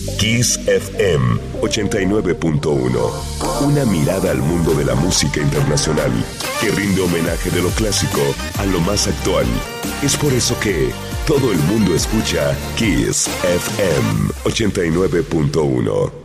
Kiss FM 89.1. Una mirada al mundo de la música internacional que rinde homenaje de lo clásico a lo más actual. Es por eso que todo el mundo escucha Kiss FM 89.1.